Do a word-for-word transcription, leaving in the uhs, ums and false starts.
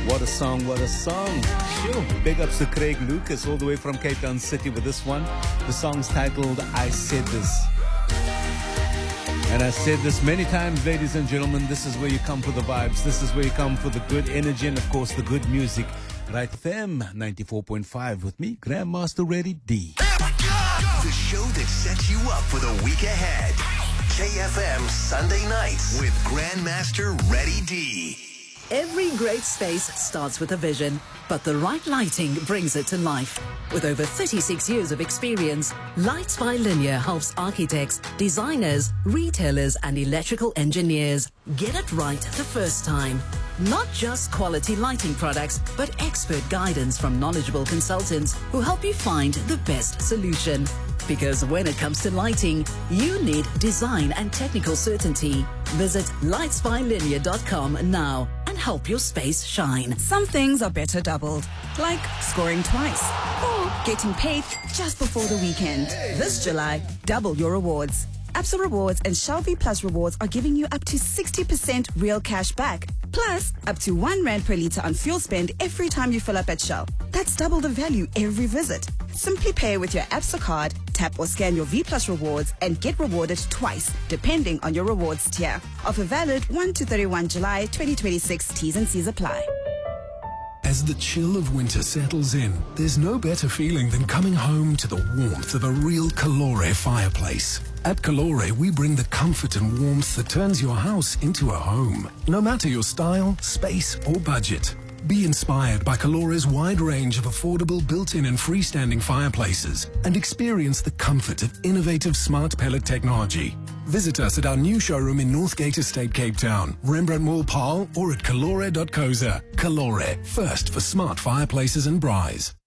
What a song, what a song. Sure. Big ups to Craig Lucas all the way from Cape Town City with this one. The song's titled I Said This. And I said this many times, ladies and gentlemen, this is where you come for the vibes. This is where you come for the good energy and, of course, the good music. Right F M ninety-four point five with me, Grandmaster Reddy D. The show that sets you up for the week ahead. K F M Sunday Nights with Grandmaster Reddy D. Every great space starts with a vision, but the right lighting brings it to life. With over thirty-six years of experience, Lights by Linear helps architects, designers, retailers, and electrical engineers get it right the first time. Not just quality lighting products, but expert guidance from knowledgeable consultants who help you find the best solution. Because when it comes to lighting, you need design and technical certainty. Visit lights by linear dot com now and help your space shine. Some things are better doubled, like scoring twice or getting paid just before the weekend. This July, double your rewards. Absa Rewards and Shell V Plus Rewards are giving you up to sixty percent real cash back. Plus, up to one rand per litre on fuel spend every time you fill up at Shell. That's double the value every visit. Simply pay with your Absa card, tap or scan your V Plus Rewards and get rewarded twice, depending on your rewards tier. Offer valid first to thirty-first July twenty twenty-six. T's and C's apply. As the chill of winter settles in, there's no better feeling than coming home to the warmth of a real Calore fireplace. At Calore, we bring the comfort and warmth that turns your house into a home, no matter your style, space, or budget. Be inspired by Calore's wide range of affordable built-in and freestanding fireplaces and experience the comfort of innovative smart pellet technology. Visit us at our new showroom in Northgate Estate, Cape Town, Rembrandt Mall, Paarl, or at calore dot co za. Calore, first for smart fireplaces and braais.